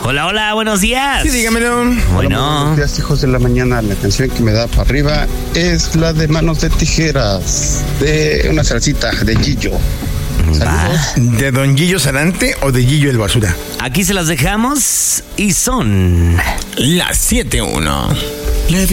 Hola, hola, buenos días. Sí, dígamelo. Bueno. Buenos días, hijos de la mañana. La canción que me da para arriba es la de Manos de Tijeras, de una salsita de Gillo. Saludos. ¿De Don Gillo Sarante o de Gillo el Basura? Aquí se las dejamos y son Las 7:01.